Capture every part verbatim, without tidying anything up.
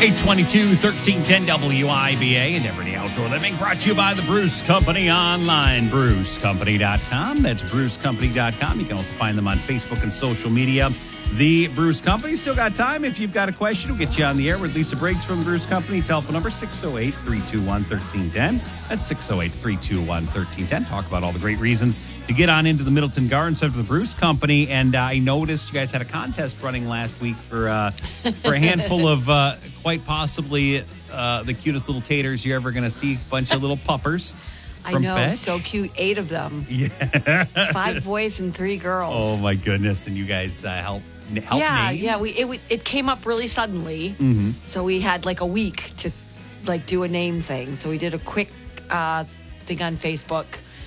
eight twenty-two, thirteen ten W I B A and Everyday Outdoor Living, brought to you by the Bruce Company online, bruce company dot com. That's bruce company dot com. You can also find them on Facebook and social media. The Bruce Company. Still got time. If you've got a question, we'll get you on the air with Lisa Briggs from the Bruce Company. Telephone number six oh eight, three two one, one three one zero. That's six oh eight, three two one, one three one zero. Talk about all the great reasons to get on into the Middleton Garden Center of the Bruce Company. And uh, I noticed you guys had a contest running last week for uh, for a handful of uh, quite possibly uh, the cutest little taters you're ever going to see. A bunch of little puppers. I know, Fetch. So cute. Eight of them. Yeah. Five boys and three girls. Oh, my goodness. And you guys uh, help, help yeah, me. Yeah, We it, it came up really suddenly. Mm-hmm. So we had like a week to like do a name thing. So we did a quick uh, thing on Facebook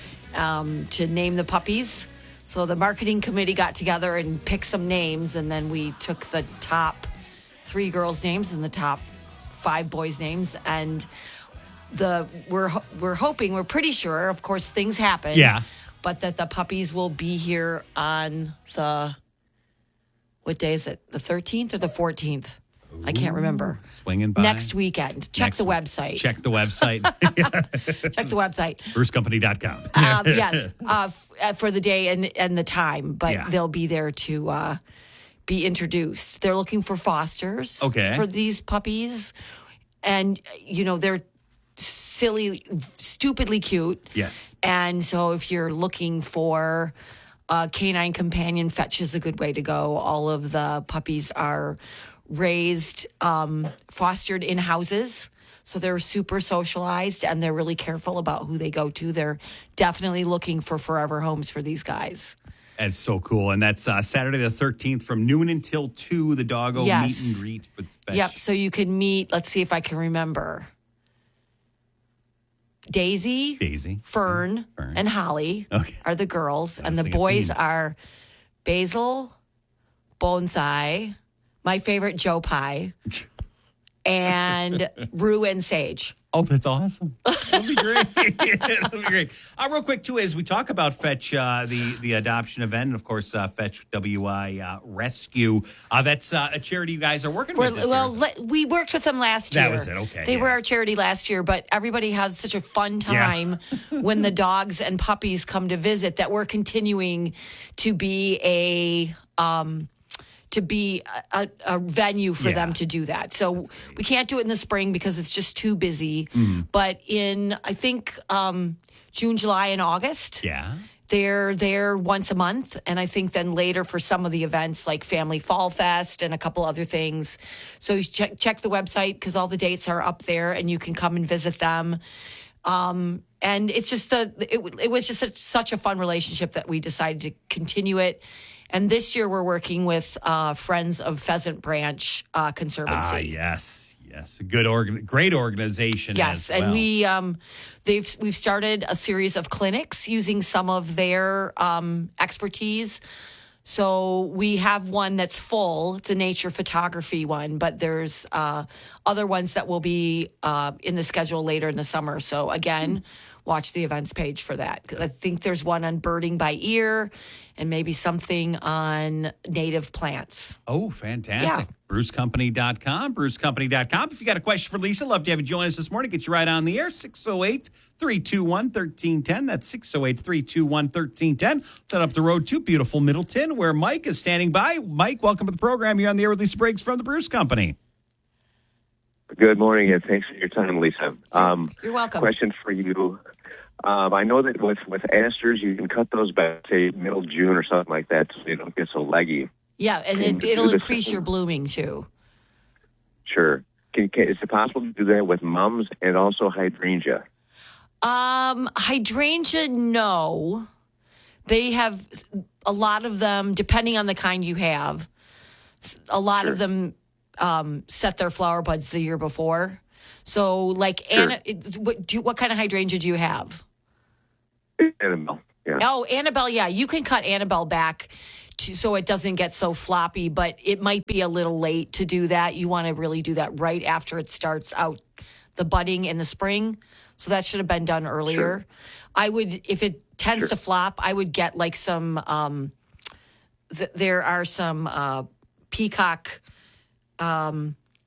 um, to name the puppies. So the marketing committee got together and picked some names. And then we took the top three girls' names and the top five boys' names. And The we're we're hoping, we're pretty sure, of course, things happen. Yeah. But that the puppies will be here on the, what day is it? The thirteenth or the fourteenth? Ooh, I can't remember. Swinging by. Next weekend. Check Next the week. website. Check the website. Check the website. bruce company dot com. um, yes, uh, f- for the day and, and the time. But Yeah. they'll be there to uh, be introduced. They're looking for fosters Okay. for these puppies. And, you know, they're silly, stupidly cute. Yes. And so if you're looking for a canine companion, Fetch is a good way to go. All of the puppies are raised, um, fostered in houses. So they're super socialized and they're really careful about who they go to. They're definitely looking for forever homes for these guys. That's so cool. And that's uh, Saturday the thirteenth from noon until two, the Doggo Yes. meet and greet with Fetch. Yep. So you can meet, let's see if I can remember. Daisy, Daisy, Fern, Fern. and Holly Okay. are the girls, and the sing a boys theme. are Basil, Bonsai, my favorite Joe Pie, and Rue and Sage. Oh, that's awesome. That'll be great. That'll be great. Uh, real quick, too, as we talk about Fetch, uh, the, the adoption event, and, of course, uh, Fetch W I uh, Rescue, uh, that's uh, a charity you guys are working We're, with this well, year. le- we worked with them last That year. was it, okay, They yeah. were our charity last year, but everybody has such a fun time when the dogs and puppies come to visit that we're continuing to be a um, to be a, a venue for Yeah. them to do that. So we can't do it in the spring because it's just too busy. Mm-hmm. But in I think um, June, July, and August. Yeah. They're there once a month. And I think then later for some of the events like Family Fall Fest and a couple other things. So you check, check the website because all the dates are up there and you can come and visit them. Um, and it's just the, it, it was just such, such a fun relationship that we decided to continue it. And this year we're working with uh, Friends of Pheasant Branch uh, Conservancy. Ah, yes. Yes. A good, organ- great organization. Yes, as well. and we um, they've we've started a series of clinics using some of their um, expertise. So we have one that's full. It's a nature photography one, but there's uh, other ones that will be uh, in the schedule later in the summer. So again, watch the events page for that. I think there's one on birding by ear and maybe something on native plants. Oh, fantastic. Yeah. bruce company dot com, bruce company dot com. If you got a question for Lisa, love to have you join us this morning. Get you right on the air, six oh eight, three two one, one three one zero. That's six oh eight, three two one, one three one zero. Set up the road to beautiful Middleton, where Mike is standing by. Mike, welcome to the program. You're on the air with Lisa Briggs from the Bruce Company. Good morning, and thanks for your time, Lisa. Um, You're welcome. Question for you. Um, I know that with, with asters, you can cut those back, say, middle June or something like that, so they don't get so leggy. Yeah, and Can it, you do it'll this- increase your blooming too. Sure. Can, can, is it possible to do that with mums and also hydrangea? Um, hydrangea, no. They have a lot of them, depending on the kind you have. s- A lot Sure. of them um, set their flower buds the year before. So, like, Sure. Anna, it's- what, do, what kind of hydrangea do you have? Annabelle, yeah. Oh, Annabelle, yeah, you can cut Annabelle back to, so it doesn't get so floppy, but it might be a little late to do that. You want to really do that right after it starts out the budding in the spring. So that should have been done earlier. Sure. I would, if it tends Sure. to flop, I would get like some, um, th- there are some uh, peacock, um,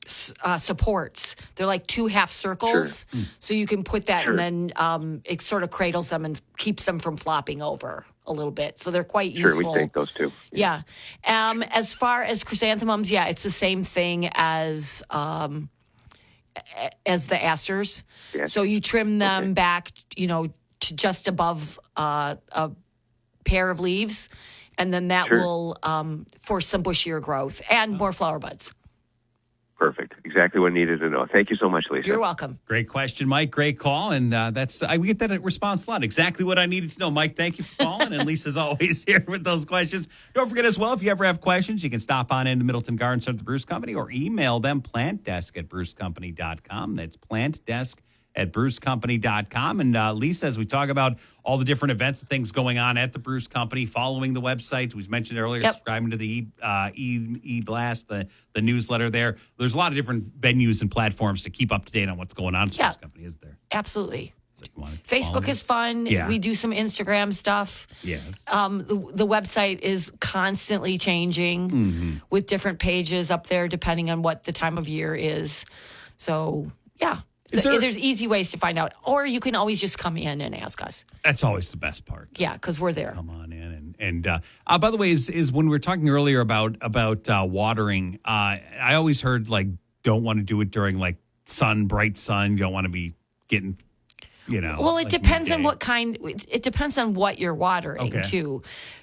uh, supports. They're like two half circles. Sure. So you can put that Sure. and then um, it sort of cradles them and keeps them from flopping over a little bit. So they're quite Sure, useful. we take those too. Yeah. Um, as far as chrysanthemums, yeah, it's the same thing as um, a- as the asters. Yeah. So you trim them Okay. back, you know, to just above uh, a pair of leaves, and then that Sure. will um, force some bushier growth and more flower buds. Perfect. Exactly what I needed to know. Thank you so much, Lisa. You're welcome. Great question, Mike. Great call. And uh, that's, I we get that response a lot. Exactly what I needed to know. Mike, thank you for calling. And Lisa's always here with those questions. Don't forget as well, if you ever have questions, you can stop on into Middleton Garden Center at the Bruce Company or email them plantdesk at bruce company dot com. That's plantdesk at bruce company dot com. And uh, Lisa, as we talk about all the different events and things going on at the Bruce Company, following the website, we mentioned earlier, Yep. subscribing to the uh, e, e-blast, the, the newsletter there. There's a lot of different venues and platforms to keep up to date on what's going on at the Yeah. Bruce Company, isn't there? Absolutely. So you want to follow Facebook me? is fun. Yeah. We do some Instagram stuff. Yes. Um, the, the website is constantly changing Mm-hmm. with different pages up there depending on what the time of year is. So, yeah. Is So, there- there's easy ways to find out. Or you can always just come in and ask us. That's always the best part. Yeah, because we're there. Come on in. And, and uh, uh, by the way, is, is when we were talking earlier about, about uh, watering, uh, I always heard, like, don't want to do it during, like, sun, bright sun. You don't want to be getting, you know. Well, it like depends on midday. what kind. It depends on what you're watering Okay. too.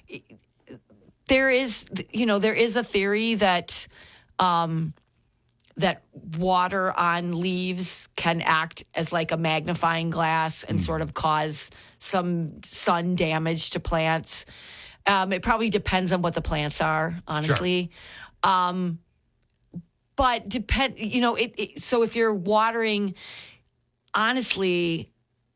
There is, you know, there is a theory that um, that water on leaves can act as like a magnifying glass and sort of cause some sun damage to plants. Um, it probably depends on what the plants are, honestly. Um, but depend, you know, it, it. So if you're watering, honestly,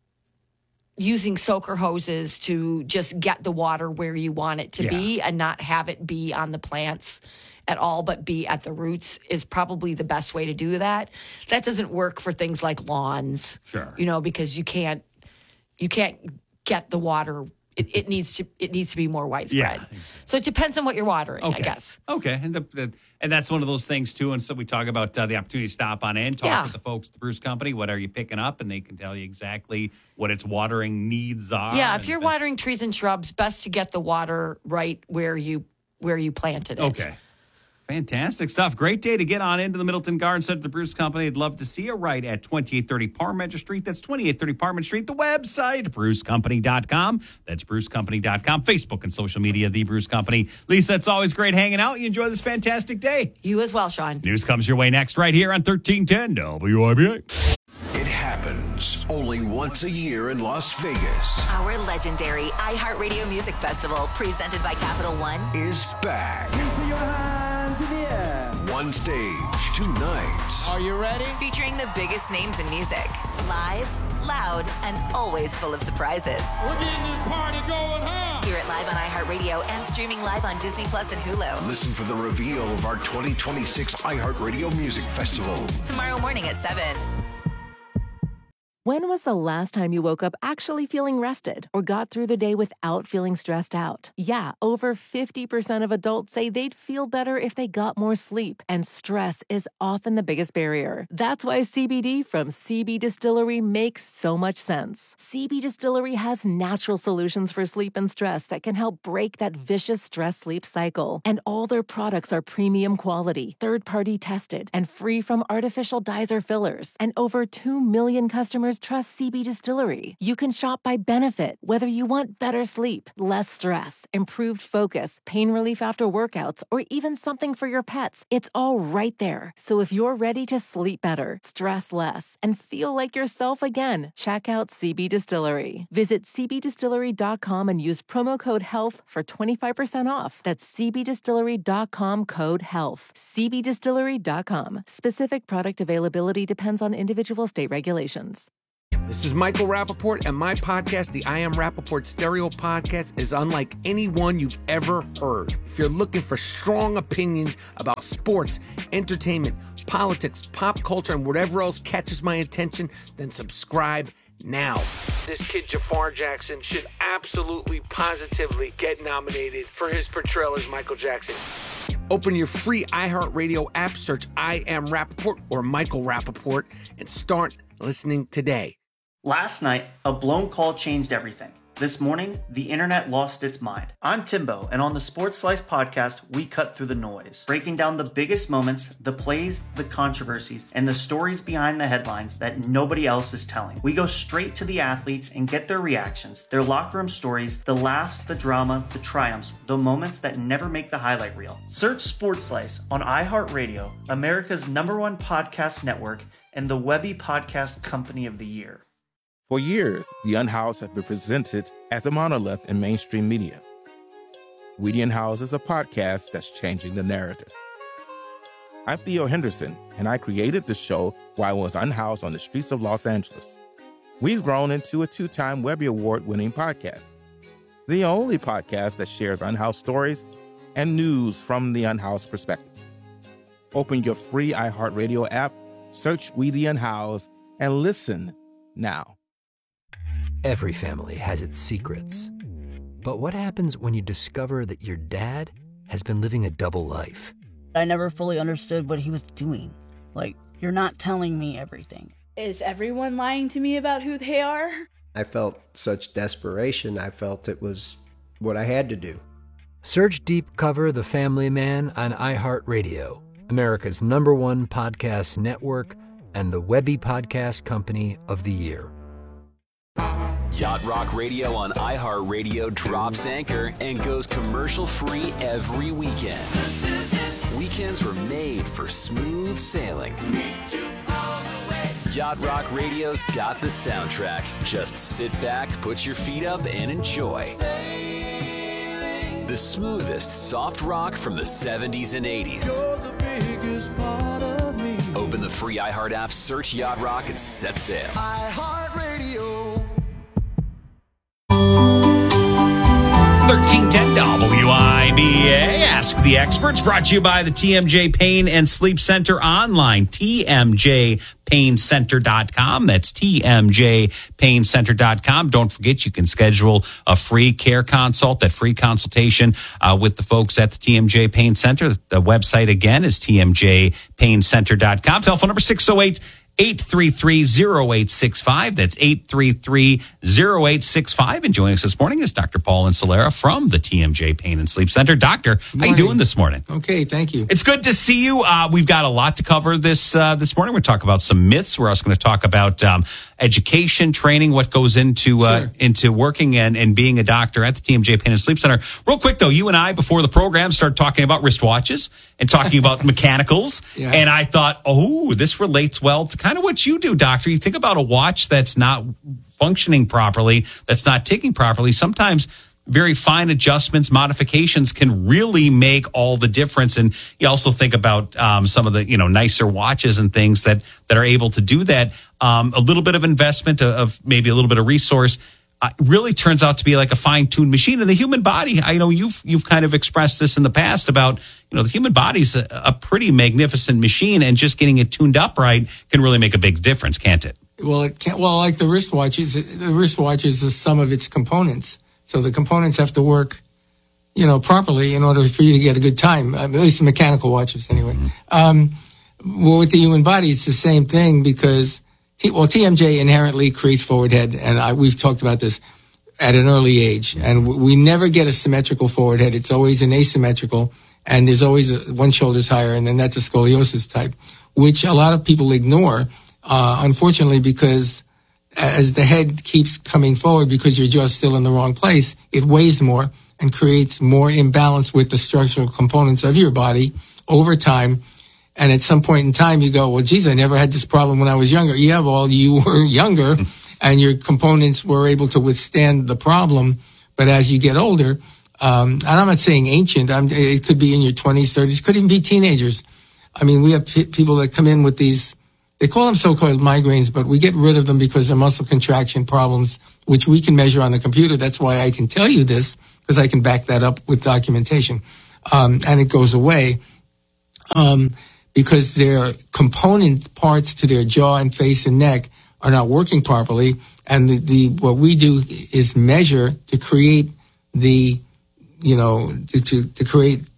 using soaker hoses to just get the water where you want it to Yeah. be and not have it be on the plants at all, but be at the roots is probably the best way to do that. That doesn't work for things like lawns, Sure. you know, because you can't you can't get the water. It, it needs to it needs to be more widespread. Yeah. So it depends on what you're watering, Okay. I guess. Okay. And, the, the, and that's one of those things, too. And so we talk about uh, the opportunity to stop on in, talk Yeah. with the folks at the Bruce Company. What are you picking up? And they can tell you exactly what its watering needs are. Yeah, and if you're best- watering trees and shrubs, best to get the water right where you where you planted it. Okay. Fantastic stuff. Great day to get on into the Middleton Garden Center at the Bruce Company. I'd love to see you right at twenty-eight thirty Parmenter Street. That's twenty-eight thirty Parmenter Street. The website, bruce company dot com. That's bruce company dot com. Facebook and social media, The Bruce Company. Lisa, it's always great hanging out. You enjoy this fantastic day. You as well, Sean. News comes your way next right here on thirteen ten W I B A. It happens only once a year in Las Vegas. Our legendary iHeartRadio Music Festival, presented by Capital One, Is back. Put your hands in the air. One stage, two nights. Are you ready? featuring the biggest names in music. Live, loud, and always full of surprises. We're getting this party going, huh? Hear it live on iHeartRadio and streaming live on Disney Plus and Hulu. Listen for the reveal of our twenty twenty-six iHeartRadio Music Festival. Tomorrow morning at seven. When was the last time you woke up actually feeling rested or got through the day without feeling stressed out? Yeah, over fifty percent of adults say they'd feel better if they got more sleep, and stress is often the biggest barrier. That's why C B D from C B Distillery makes so much sense. C B Distillery has natural solutions for sleep and stress that can help break that vicious stress-sleep cycle. And all their products are premium quality, third-party tested, and free from artificial dyes or fillers. And over two million customers trust C B Distillery. You can shop by benefit, whether you want better sleep, less stress, improved focus, pain relief after workouts, or even something for your pets. It's all right there. So if you're ready to sleep better, stress less, and feel like yourself again, check out C B Distillery. Visit c b distillery dot com and use promo code HEALTH for twenty-five percent off. That's c b distillery dot com code HEALTH. c b distillery dot com. Specific product availability depends on individual state regulations. This is Michael Rappaport, and my podcast, the I Am Rappaport Stereo Podcast, is unlike any one you've ever heard. If you're looking for strong opinions about sports, entertainment, politics, pop culture, and whatever else catches my attention, then subscribe now. This kid, Jafar Jackson, should absolutely, positively get nominated for his portrayal as Michael Jackson. Open your free iHeartRadio app, search I Am Rappaport or Michael Rappaport, and start listening today. Last night, a blown call changed everything. This morning, the internet lost its mind. I'm Timbo, and on the Sports Slice podcast, we cut through the noise, breaking down the biggest moments, the plays, the controversies, and the stories behind the headlines that nobody else is telling. We go straight to the athletes and get their reactions, their locker room stories, the laughs, the drama, the triumphs, the moments that never make the highlight reel. Search Sports Slice on iHeartRadio, America's number one podcast network, and the Webby Podcast Company of the Year. For years, The Unhoused has been presented as a monolith in mainstream media. We The Unhoused is a podcast that's changing the narrative. I'm Theo Henderson, and I created the show while I was unhoused on the streets of Los Angeles. We've grown into a two-time Webby Award-winning podcast, the only podcast that shares unhoused stories and news from the unhoused perspective. Open your free iHeartRadio app, search We The Unhoused, and listen now. Every family has its secrets. But what happens when you discover that your dad has been living a double life? I never fully understood what he was doing. Like, you're not telling me everything. Is everyone lying to me about who they are? I felt such desperation. I felt it was what I had to do. Search Deep Cover The Family Man on iHeartRadio, America's number one podcast network, and the Webby Podcast Company of the Year. Yacht Rock Radio on iHeartRadio drops anchor and goes commercial-free every weekend. Weekends were made for smooth sailing. Yacht Rock Radio's got the soundtrack. Just sit back, put your feet up, and enjoy. The smoothest soft rock from the seventies and eighties. Open the free iHeart app, search Yacht Rock, and set sail. iHeartRadio. thirteen ten W I B A. Ask the Experts, brought to you by the T M J Pain and Sleep Center online, T M J pain center dot com. That's T M J pain center dot com. Don't forget, you can schedule a free care consult, that free consultation uh, with the folks at the T M J Pain Center. The website, again, is T M J pain center dot com. Telephone number six oh eight, eight three three, oh eight six five. That's eight three three, oh eight six five. And joining us this morning is Doctor Paul Insulera from the T M J Pain and Sleep Center. Doctor, how you doing this morning? Okay, thank you. It's good to see you. Uh, we've got a lot to cover this uh, this morning. We're talking about some myths. We're also going to talk about um, education, training, what goes into uh, Sure. into working and, and being a doctor at the T M J Pain and Sleep Center. Real quick, though, you and I, before the program, started talking about wristwatches and talking about mechanicals. Yeah. And I thought, oh, this relates well to kind of what you do, doctor. You think about a watch that's not functioning properly, that's not ticking properly. Sometimes very fine adjustments, modifications can really make all the difference. And you also think about um, some of the, you know, nicer watches and things that, that are able to do that. Um, a little bit of investment of, of maybe a little bit of resource uh, really turns out to be like a fine-tuned machine. And the human body, I know you've you've kind of expressed this in the past about, you know, the human body's a, a pretty magnificent machine, and just getting it tuned up right can really make a big difference, can't it? Well, it can't, well, like the wristwatches, the wristwatch is the sum of its components. So the components have to work, you know, properly in order for you to get a good time. At least the mechanical watches, anyway. Mm-hmm. Um, well, with the human body, it's the same thing because, T, well, T M J inherently creates forward head, and I, we've talked about this at an early age. And we never get a symmetrical forward head. It's always an asymmetrical, and there's always a, one shoulder's higher, and then that's a scoliosis type, which a lot of people ignore, uh, unfortunately, because as the head keeps coming forward because your jaw's still in the wrong place, it weighs more and creates more imbalance with the structural components of your body over time. And at some point in time, you go, well, geez, I never had this problem when I was younger. Yeah, well, you were younger and your components were able to withstand the problem. But as you get older, um, and I'm not saying ancient, I'm, it could be in your twenties, thirties, could even be teenagers. I mean, we have p- people that come in with these, they call them so-called migraines, but we get rid of them because they're muscle contraction problems, which we can measure on the computer. That's why I can tell you this, because I can back that up with documentation. Um, and it goes away, um, because their component parts to their jaw and face and neck are not working properly. And the, the what we do is measure to create the, you know, to, to, to create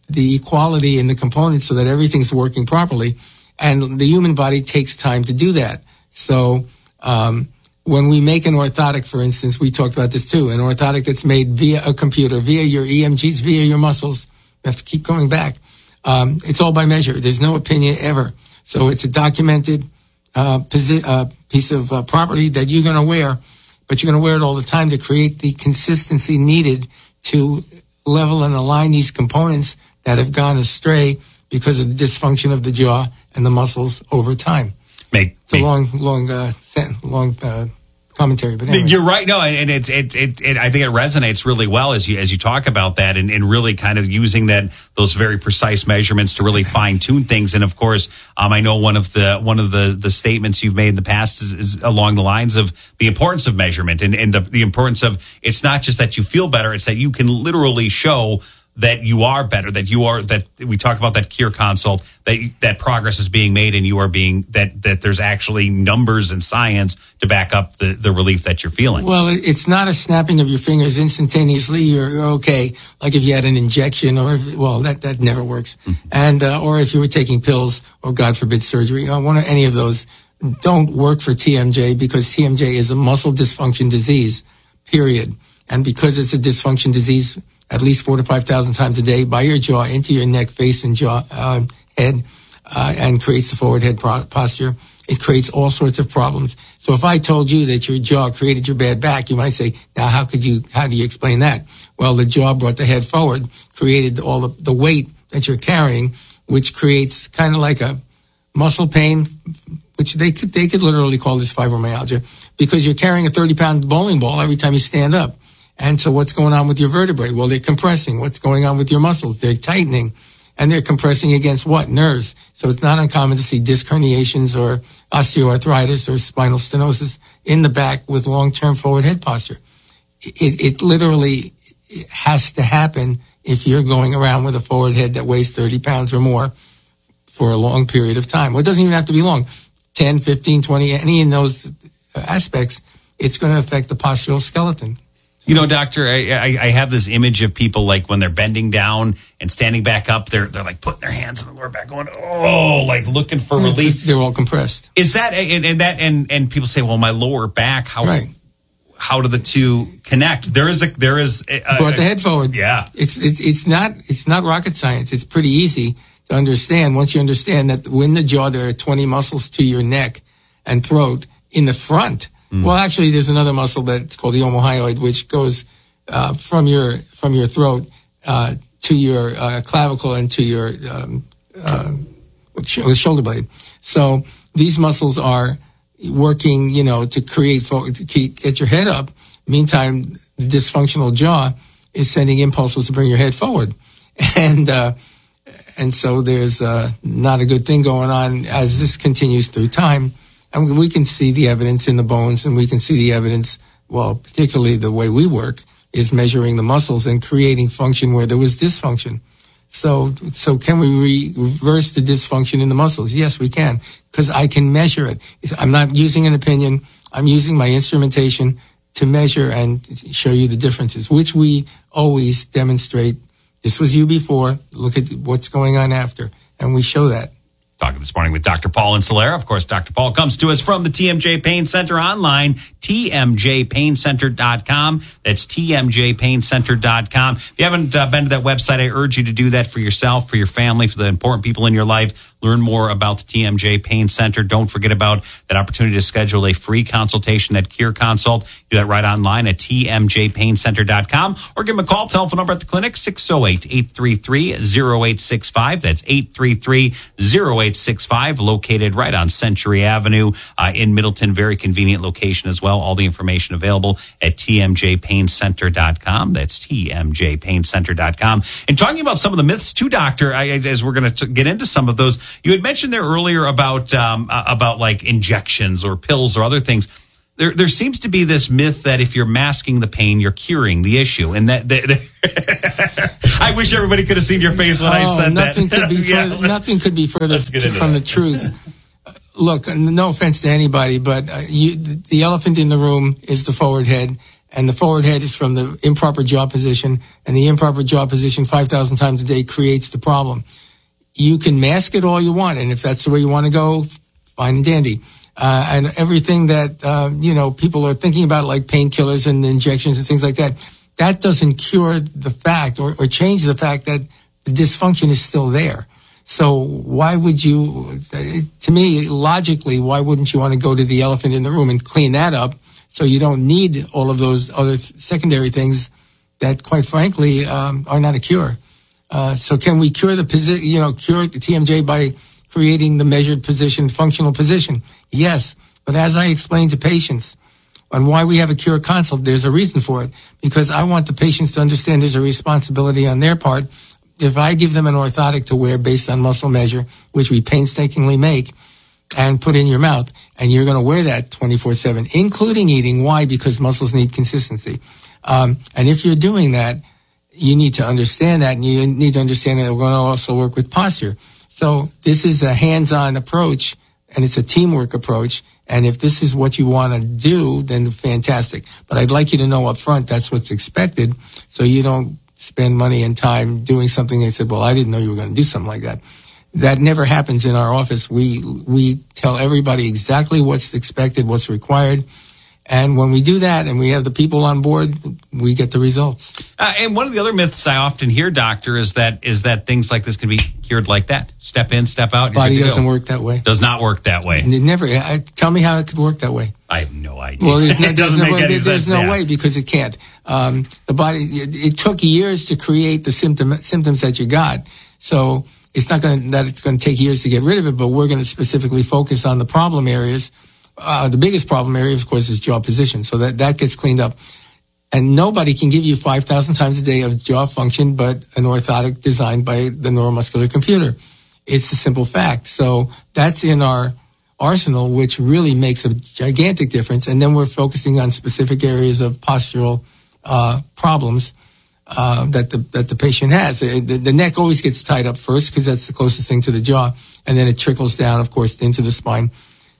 the equality in the components so that everything's working properly. And the human body takes time to do that. So um, when we make an orthotic, for instance, we talked about this too, an orthotic that's made via a computer, via your E M Gs, via your muscles. You have to keep going back. Um, it's all by measure. There's no opinion ever. So it's a documented uh, posi- uh, piece of uh, property that you're going to wear, but you're going to wear it all the time to create the consistency needed to level and align these components that have gone astray because of the dysfunction of the jaw and the muscles over time. Make, it's a long, long, uh, long uh, commentary, but anyway. You're right. No, and it's it, it it I think it resonates really well as you as you talk about that, and, and really kind of using that those very precise measurements to really fine tune things. And of course, um, I know one of the one of the, the statements you've made in the past is, is along the lines of the importance of measurement and, and the the importance of it's not just that you feel better; it's that you can literally show that you are better, that you are, that we talk about that Cure Consult, that that progress is being made and you are being, that that there's actually numbers and science to back up the, the relief that you're feeling. Well, it's not a snapping of your fingers instantaneously. You're, you're okay. Like if you had an injection or, if, well, that, that never works. Mm-hmm. And, uh, or if you were taking pills or God forbid surgery, or one of any of those, don't work for T M J because T M J is a muscle dysfunction disease, period. And because it's a dysfunction disease, at least four to five thousand times a day by your jaw into your neck, face, and jaw, uh, head, uh, and creates the forward head pro- posture. It creates all sorts of problems. So if I told you that your jaw created your bad back, you might say, now how could you, how do you explain that? Well, the jaw brought the head forward, created all the, the weight that you're carrying, which creates kind of like a muscle pain, which they could, they could literally call this fibromyalgia, because you're carrying a thirty pound bowling ball every time you stand up. And so what's going on with your vertebrae? Well, they're compressing. What's going on with your muscles? They're tightening. And they're compressing against what? Nerves. So it's not uncommon to see disc herniations or osteoarthritis or spinal stenosis in the back with long-term forward head posture. It, it literally has to happen if you're going around with a forward head that weighs thirty pounds or more for a long period of time. Well, it doesn't even have to be long. ten, fifteen, twenty, any of those aspects, it's going to affect the postural skeleton. You know, doctor, I, I, I have this image of people like when they're bending down and standing back up, they're they're like putting their hands on the lower back, going, oh, like looking for relief. They're all compressed. Is that and, and that and, and people say, well, my lower back, how right. how do the two connect? There is a there is a, a, brought the head forward. Yeah, it's it's it's not it's not rocket science. It's pretty easy to understand once you understand that in the jaw there are twenty muscles to your neck and throat in the front. Mm. Well, actually, there's another muscle that's called the omohyoid, which goes uh, from your from your throat uh, to your uh, clavicle and to your um, uh, shoulder blade. So these muscles are working, you know, to create to keep, get your head up. Meantime, the dysfunctional jaw is sending impulses to bring your head forward, and uh, and so there's uh, not a good thing going on as this continues through time. And we can see the evidence in the bones, and we can see the evidence, well, particularly the way we work, is measuring the muscles and creating function where there was dysfunction. So, so can we re- reverse the dysfunction in the muscles? Yes, we can, because I can measure it. I'm not using an opinion. I'm using my instrumentation to measure and show you the differences, which we always demonstrate. This was you before. Look at what's going on after, and we show that. Talking this morning with Doctor Paul Insulera. Of course, Doctor Paul comes to us from the T M J Pain Center online, T M J pain center dot com. That's T M J pain center dot com. If you haven't uh, been to that website, I urge you to do that for yourself, for your family, for the important people in your life. Learn more about the T M J Pain Center. Don't forget about that opportunity to schedule a free consultation at Cure Consult. Do that right online at T M J pain center dot com or give them a call. Telephone number at the clinic, six oh eight, eight three three, oh eight six five. That's eight three three, oh eight six five, located right on Century Avenue uh, in Middleton. Very convenient location as well. All the information available at T M J pain center dot com. That's T M J pain center dot com. And talking about some of the myths too, Doctor, I, as we're going to get into some of those, you had mentioned there earlier about um, uh, about like injections or pills or other things. There, there seems to be this myth that if you're masking the pain, you're curing the issue, and that. that, that I wish everybody could have seen your face when oh, I said nothing that. Could be yeah, further, nothing could be further to, from that. the truth. Look, no offense to anybody, but uh, you, the elephant in the room is the forward head, and the forward head is from the improper jaw position, and the improper jaw position five thousand times a day creates the problem. You can mask it all you want, and if that's the way you want to go, fine and dandy. Uh, and everything that, uh, you know, people are thinking about, like painkillers and injections and things like that, that doesn't cure the fact or, or change the fact that the dysfunction is still there. So why would you, to me, logically, why wouldn't you want to go to the elephant in the room and clean that up so you don't need all of those other secondary things that, quite frankly, um, are not a cure? Uh, so can we cure the posi- you know, cure the T M J by creating the measured position, functional position? Yes. But as I explained to patients on why we have a cure consult, there's a reason for it. Because I want the patients to understand there's a responsibility on their part. If I give them an orthotic to wear based on muscle measure, which we painstakingly make and put in your mouth, and you're going to wear that twenty-four seven, including eating. Why? Because muscles need consistency. Um, and if you're doing that, you need to understand that, and you need to understand that we're going to also work with posture. So this is a hands-on approach, and it's a teamwork approach. And if this is what you want to do, then fantastic. But I'd like you to know up front that's what's expected, so you don't spend money and time doing something and said, well, I didn't know you were going to do something like that. That never happens in our office. We we tell everybody exactly what's expected, what's required. And when we do that and we have the people on board, we get the results. Uh, and one of the other myths I often hear, doctor, is that is that things like this can be cured like that. Step in, step out. Body doesn't work that way. Does not work that way. And it never. I, tell me how it could work that way. I have no idea. Well, there's no, it there's doesn't no, make way, any there's sense. no yeah. way because it can't. Um, the body. It, it took years to create the symptom symptoms that you got. So it's not going that it's going to take years to get rid of it. But we're going to specifically focus on the problem areas. Uh, the biggest problem area, of course, is jaw position. So that, that gets cleaned up. And nobody can give you five thousand times a day of jaw function but an orthotic designed by the neuromuscular computer. It's a simple fact. So that's in our arsenal, which really makes a gigantic difference. And then we're focusing on specific areas of postural uh, problems uh, that the that the patient has. The, the neck always gets tied up first because that's the closest thing to the jaw. And then it trickles down, of course, into the spine.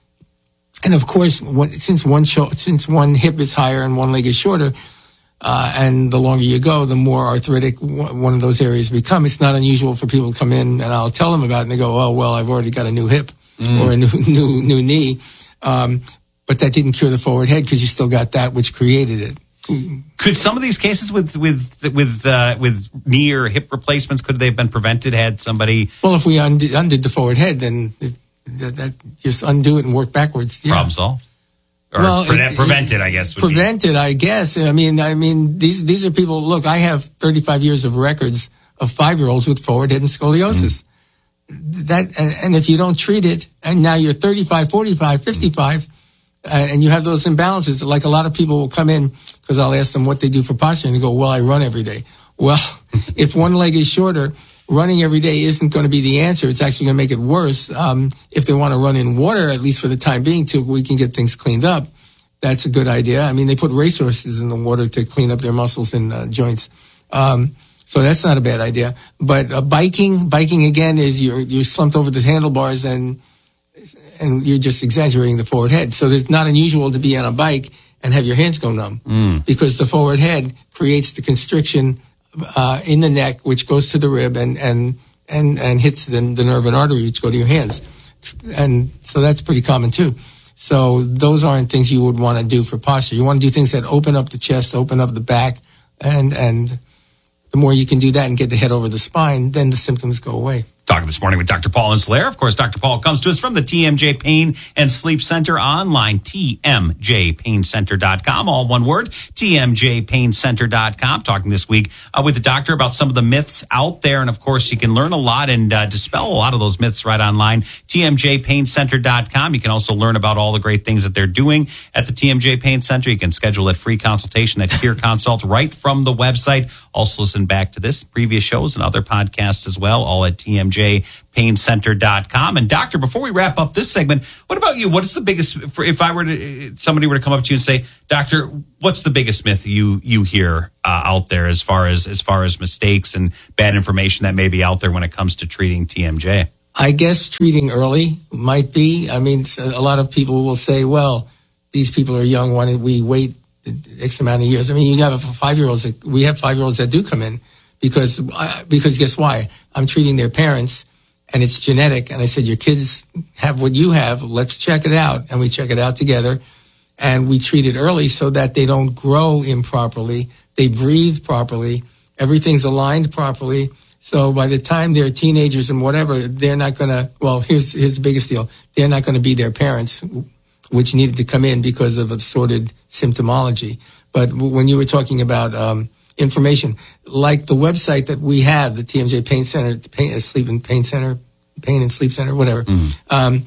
And of course, since one since one hip is higher and one leg is shorter, uh, and the longer you go, the more arthritic one of those areas become. It's not unusual for people to come in and I'll tell them about it and they go, "Oh, well, I've already got a new hip mm. or a new new new knee," um, but that didn't cure the forward head because you still got that which created it. Could some of these cases with with with uh, with knee or hip replacements could they have been prevented had somebody? Well, if we undid, undid the forward head, then. It, That, that just undo it and work backwards. Yeah. Problem solved. Or well, pre- it, prevent it, I guess. Prevent it, I guess. I mean, I mean, these these are people. Look, I have thirty-five years of records of five-year-olds with forward head and scoliosis. Mm. That and, and if you don't treat it, and now you're thirty-five, forty-five, fifty-five, mm. uh, and you have those imbalances. Like a lot of people will come in because I'll ask them what they do for posture, and they go, "Well, I run every day." Well, if one leg is shorter, running every day isn't going to be the answer. It's actually going to make it worse. Um, if they want to run in water, at least for the time being, till we can get things cleaned up, that's a good idea. I mean, they put racehorses in the water to clean up their muscles and uh, joints. Um, so that's not a bad idea. But uh, biking, biking again is you're, you're slumped over the handlebars and, and you're just exaggerating the forward head. So it's not unusual to be on a bike and have your hands go numb mm. because the forward head creates the constriction Uh, in the neck, which goes to the rib and and and, and hits the, the nerve and artery, which go to your hands, and so that's pretty common too. So those aren't things you would want to do for posture. You want to do things that open up the chest, open up the back, and and the more you can do that and get the head over the spine, then the symptoms go away. Talking this morning with Doctor Paul Insular. Of course, Doctor Paul comes to us from the T M J Pain and Sleep Center online, T M J pain center dot com, all one word, T M J pain center dot com. Talking this week uh, with the doctor about some of the myths out there. And of course, you can learn a lot and uh, dispel a lot of those myths right online, T M J pain center dot com. You can also learn about all the great things that they're doing at the T M J Pain Center. You can schedule that free consultation, that peer consult right from the website. Also listen back to this, previous shows and other podcasts as well, all at T M J pain center dot com. And doctor, before we wrap up this segment, what about you? What is the biggest, for if I were to, somebody were to come up to you and say, doctor, what's the biggest myth you, you hear uh, out there as far as, as far as mistakes and bad information that may be out there when it comes to treating T M J? I guess treating early might be. I mean, a lot of people will say, well, these people are young. Why don't we wait X amount of years. I mean, you have five-year-olds. That, we have five-year-olds that do come in because, uh, because guess why? I'm treating their parents, and it's genetic. And I said, your kids have what you have. Let's check it out. And we check it out together. And we treat it early so that they don't grow improperly. They breathe properly. Everything's aligned properly. So by the time they're teenagers and whatever, they're not going to, well, here's, here's the biggest deal. They're not going to be their parents, which needed to come in because of assorted symptomology. But when you were talking about um, information, like the website that we have, the T M J Pain Center, Pain, Sleep and Pain Center, Pain and Sleep Center, whatever, mm-hmm. um,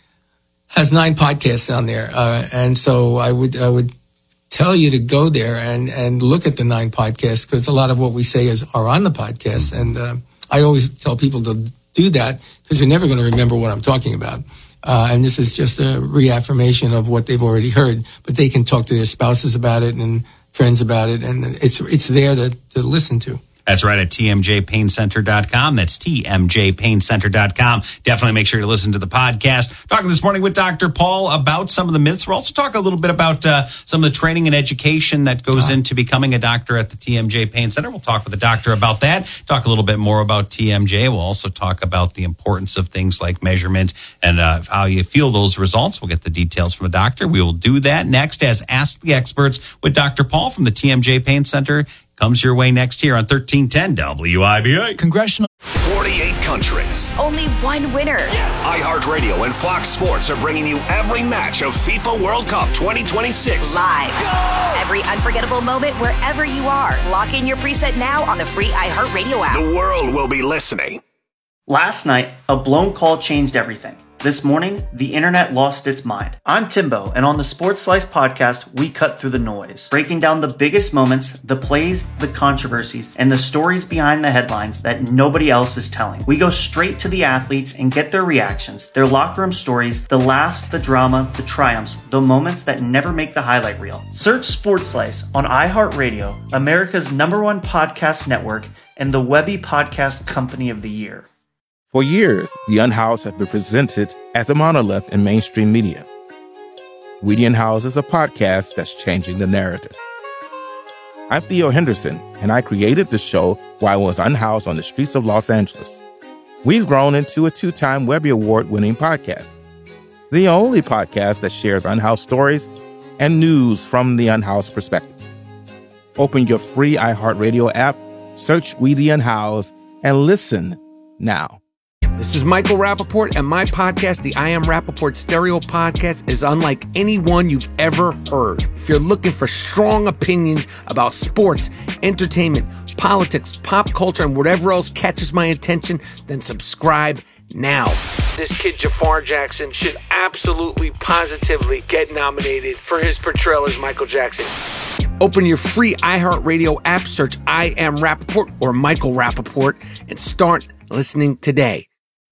has nine podcasts on there. Uh, and so I would I would tell you to go there and, and look at the nine podcasts because a lot of what we say is are on the podcast. Mm-hmm. And uh, I always tell people to do that because you're never going to remember what I'm talking about. Uh, and this is just a reaffirmation of what they've already heard, but they can talk to their spouses about it and friends about it, and it's it's there to, to listen to. That's right, at T M J pain center dot com. That's T M J pain center dot com. Definitely make sure to listen to the podcast. Talking this morning with Doctor Paul about some of the myths. We'll also talk a little bit about uh, some of the training and education that goes uh, into becoming a doctor at the T M J Pain Center. We'll talk with the doctor about that. Talk a little bit more about T M J. We'll also talk about the importance of things like measurement and uh, how you feel those results. We'll get the details from a doctor. We will do that next as Ask the Experts with Doctor Paul from the T M J Pain Center. Comes your way next here on thirteen ten W I B A. Congressional. forty-eight countries. Only one winner. Yes. iHeartRadio and Fox Sports are bringing you every match of FIFA World Cup twenty twenty-six. Live. Go! Every unforgettable moment wherever you are. Lock in your preset now on the free iHeartRadio app. The world will be listening. Last night, a blown call changed everything. This morning, the internet lost its mind. I'm Timbo, and on the Sports Slice podcast, we cut through the noise, breaking down the biggest moments, the plays, the controversies, and the stories behind the headlines that nobody else is telling. We go straight to the athletes and get their reactions, their locker room stories, the laughs, the drama, the triumphs, the moments that never make the highlight reel. Search Sports Slice on iHeartRadio, America's number one podcast network, and the Webby Podcast Company of the Year. For years, The Unhoused has been presented as a monolith in mainstream media. We the Unhoused is a podcast that's changing the narrative. I'm Theo Henderson, and I created the show while I was unhoused on the streets of Los Angeles. We've grown into a two-time Webby Award-winning podcast, the only podcast that shares unhoused stories and news from the unhoused perspective. Open your free iHeartRadio app, search We the Unhoused, and listen now. This is Michael Rappaport, and my podcast, the I Am Rappaport Stereo Podcast, is unlike any one you've ever heard. If you're looking for strong opinions about sports, entertainment, politics, pop culture, and whatever else catches my attention, then subscribe now. This kid, Jafar Jackson, should absolutely, positively get nominated for his portrayal as Michael Jackson. Open your free iHeartRadio app, search I Am Rappaport or Michael Rappaport, and start listening today.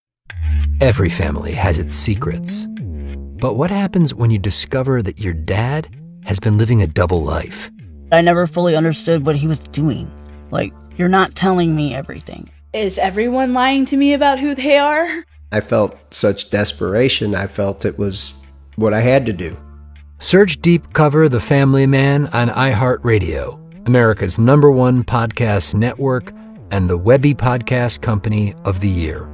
Every family has its secrets. But what happens when you discover that your dad has been living a double life? I never fully understood what he was doing. Like, you're not telling me everything. Is everyone lying to me about who they are? I felt such desperation. I felt it was what I had to do. Search Deep Cover The Family Man on iHeartRadio, America's number one podcast network and the Webby Podcast Company of the Year.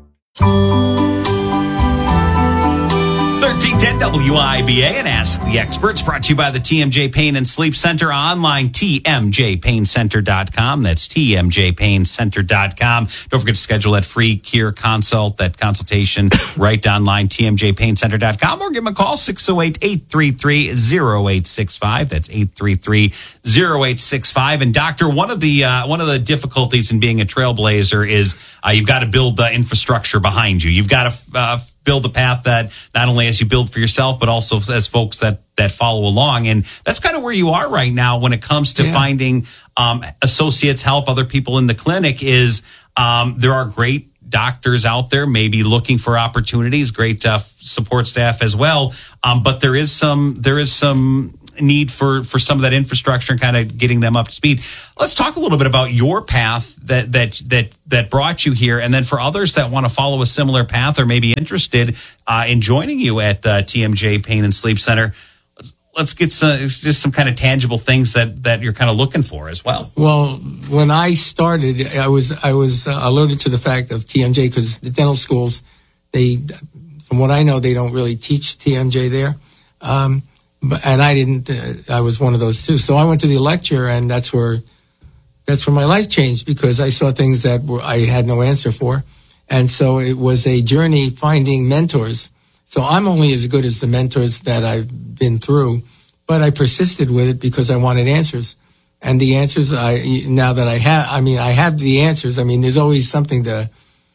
thirteen ten W I B A and Ask the Experts, brought to you by the T M J Pain and Sleep Center, online, T M J pain center dot com. That's T M J pain center dot com. Don't forget to schedule that free Care consult, that consultation, right online, T M J pain center dot com, or give them a call, six oh eight, eight three three, oh eight six five. That's eight three three, oh eight six five. And doctor, one of the uh, one of the difficulties in being a trailblazer is uh, you've got to build the infrastructure behind you. You've got to uh, build a path that not only as you build for yourself, but also as folks that, that follow along. And that's kind of where you are right now when it comes to yeah. finding um, associates, help, other people in the clinic is um, there are great doctors out there maybe looking for opportunities, great uh, support staff as well. Um, but there is some, there is some need for, for some of that infrastructure and kind of getting them up to speed. Let's talk a little bit about your path that, that, that, that brought you here. And then for others that want to follow a similar path or maybe interested uh, in joining you at the T M J Pain and Sleep Center, let's get some, just some kind of tangible things that, that you're kind of looking for as well. Well, when I started, I was I was uh, alerted to the fact of T M J because the dental schools, they, from what I know, they don't really teach T M J there. Um, but, and I didn't. Uh, I was one of those too. So I went to the lecture, and that's where that's where my life changed because I saw things that were, I had no answer for, and so it was a journey finding mentors. So I'm only as good as the mentors that I've been through, but I persisted with it because I wanted answers. And the answers I, now that I have, I mean, I have the answers. I mean, there's always something to,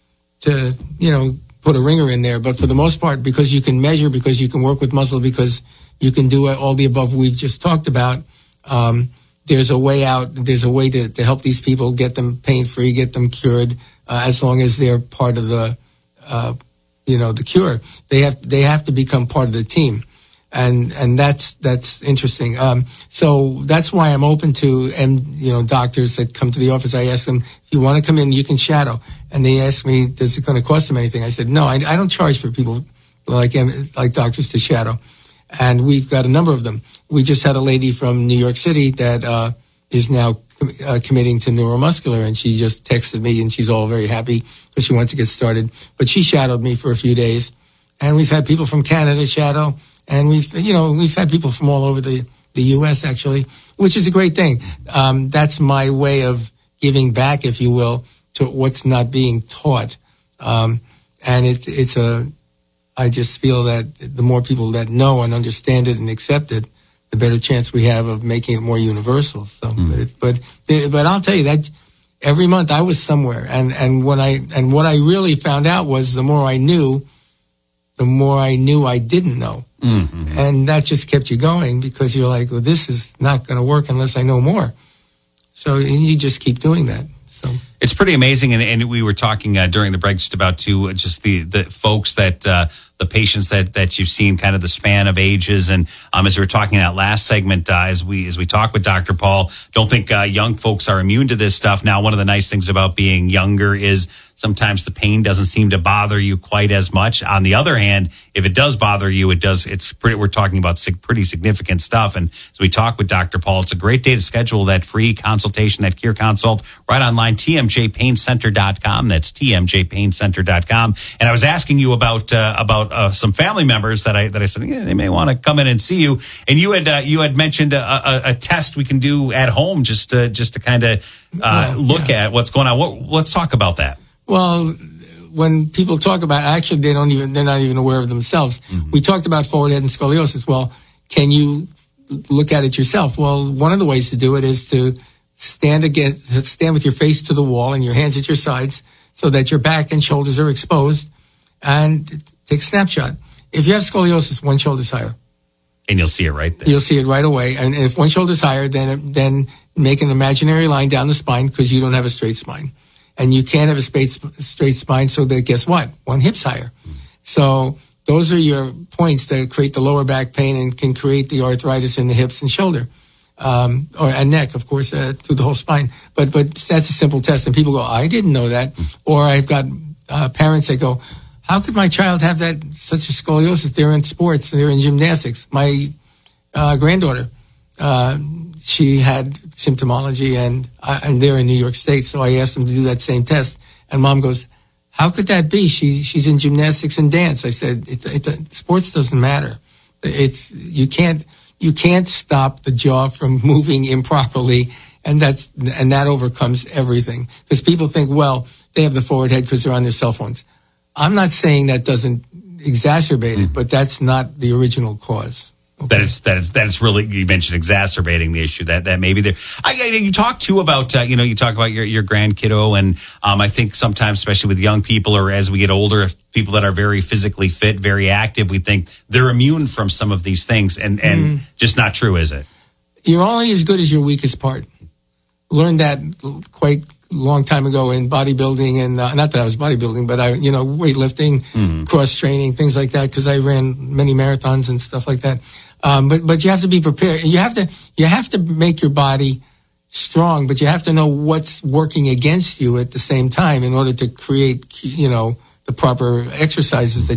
to, you know, put a ringer in there. But for the most part, because you can measure, because you can work with muscle, because you can do all the above we've just talked about, um, there's a way out. There's a way to, to help these people, get them pain-free, get them cured, uh, as long as they're part of the, uh, you know, the cure. They have they have to become part of the team, and and that's that's interesting. Um, so that's why I'm open to and you know doctors that come to the office. I ask them, if you want to come in, you can shadow, and they ask me, does it going to cost them anything? I said, no, I, I don't charge for people like like doctors to shadow, and we've got a number of them. We just had a lady from New York City that uh, is now Uh, committing to neuromuscular, and she just texted me, and she's all very happy because she wants to get started. But she shadowed me for a few days, and we've had people from Canada shadow, and we've you know we've had people from all over the the U S actually, which is a great thing. Um, that's my way of giving back, if you will, to what's not being taught, um, and it's it's a. I just feel that the more people that know and understand it and accept it, the better chance we have of making it more universal. So, mm. but, it, but, but I'll tell you that every month I was somewhere. And, and when I, and what I really found out was the more I knew, the more I knew I didn't know. Mm-hmm. And that just kept you going because you're like, well, this is not going to work unless I know more. So you just keep doing that. So it's pretty amazing. And, and we were talking uh, during the break just about too, uh, just the, the folks that, uh, the patients that, that you've seen, kind of the span of ages. And um, as we were talking in that last segment, uh, as we as we talk with Doctor Paul, don't think uh, young folks are immune to this stuff. Now, one of the nice things about being younger is sometimes the pain doesn't seem to bother you quite as much. On the other hand, if it does bother you, it does. It's pretty. We're talking about pretty significant stuff. And as we talk with Doctor Paul, it's a great day to schedule that free consultation, that Cure Consult, right online, T M J pain center dot com. That's T M J pain center dot com. And I was asking you about uh, about uh, some family members that I that I said yeah, they may want to come in and see you. And you had uh, you had mentioned a, a, a test we can do at home just to just to kind of uh, yeah, look yeah. at what's going on. What, let's talk about that. Well, when people talk about, actually, they don't even, they're not even aware of themselves. Mm-hmm. We talked about forward head and scoliosis. Well, can you look at it yourself? Well, one of the ways to do it is to stand against, stand with your face to the wall and your hands at your sides so that your back and shoulders are exposed, and take a snapshot. If you have scoliosis, one shoulder's higher. And you'll see it right there. You'll see it right away. And if one shoulder's higher, then, then make an imaginary line down the spine because you don't have a straight spine. And you can't have a straight, straight spine, so that guess what? One hip's higher. So those are your points that create the lower back pain and can create the arthritis in the hips and shoulder, um, or and neck, of course, uh, through the whole spine. But but that's a simple test, and people go, I didn't know that. Or I've got uh, parents that go, how could my child have that such a scoliosis? They're in sports, they're in gymnastics. My uh, granddaughter. Uh, she had symptomology, and uh, and they're in New York State, so I asked them to do that same test. And Mom goes, how could that be? She she's in gymnastics and dance. I said, it, it, it, sports doesn't matter. It's you can't you can't stop the jaw from moving improperly, and that's and that overcomes everything. Because people think, well, they have the forward head because they're on their cell phones. I'm not saying that doesn't exacerbate it, but that's not the original cause. Okay. That it's that it's that it's really, you mentioned exacerbating the issue that that maybe there. I, I, you talk too about uh, you know you talk about your your grandkiddo, and um, I think sometimes, especially with young people or as we get older, people that are very physically fit, very active, we think they're immune from some of these things, and and mm. just not true, is it? You're only as good as your weakest part. Learned that quite a long time ago in bodybuilding, and uh, not that I was bodybuilding, but I you know weightlifting, mm. cross training, things like that, because I ran many marathons and stuff like that. Um, but, but you have to be prepared. You have to, you have to make your body strong, but you have to know what's working against you at the same time in order to create, you know, the proper exercises that